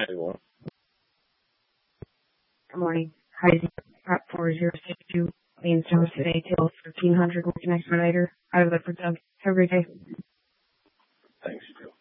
Anyone? Good morning. Heidi, Prop 4062, Lean Service today till 1300, working expediter, out of the Doug. Have a great day. Thanks, you too.